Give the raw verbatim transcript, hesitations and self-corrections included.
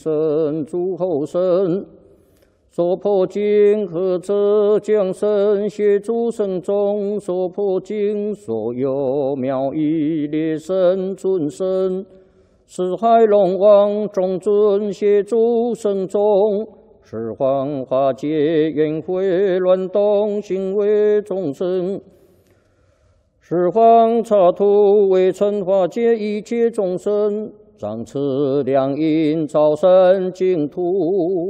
神诸后生，所破经和者将生协诸圣众，所破经所有妙义列神尊神，四海龙王众尊协诸圣众，十方化解缘会乱动行为众生。 十方刹土为尘化解一切众生，掌持良因造生净土。